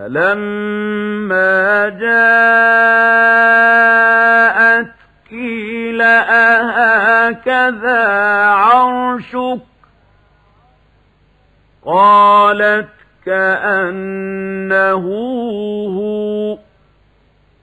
فلما جاءت قيل أهكذا عرشك قالت كأنه هو